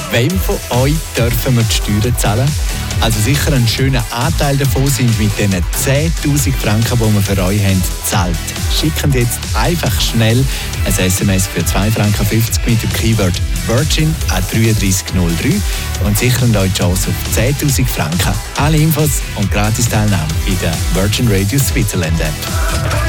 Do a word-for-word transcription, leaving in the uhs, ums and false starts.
wem von euch dürfen wir die Steuern zahlen? Also sicher einen schönen Anteil davon sind mit diesen zehntausend Franken, die wir für euch haben, gezahlt. Schickt jetzt einfach schnell ein S M S für zwei Franken fünfzig mit dem Keyword Virgin an drei drei null drei und sichern euch die Chance auf zehntausend Franken. Alle Infos und Gratis-Teilnahme in der Virgin Radio Switzerland App.